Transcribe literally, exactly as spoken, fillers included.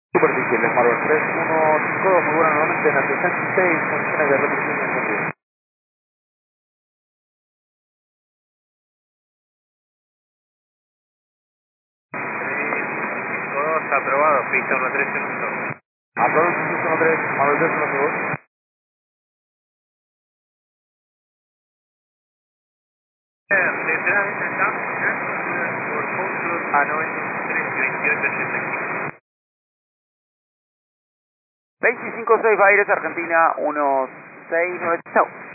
Superficial, Smart tres uno cinco dos, muy buena nuevamente en la sesenta y seis, funciones de repetición encendidas. tres cinco dos, aprobado, pista uno tres uno dos. Aprobado seis uno tres, Smart tres uno dos. Detrás de esta por Foxtrot a noventa y tres veintiocho ochenta y cinco. veinticinco seis, Baires, Argentina, uno seis nueve, chao.